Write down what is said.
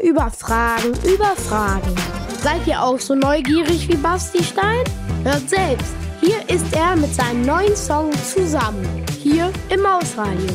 über Fragen über Fragen. Seid ihr auch so neugierig wie Basti Stein? Hört selbst. Hier ist er mit seinem neuen Song Zusammen. Hier im Mausradio.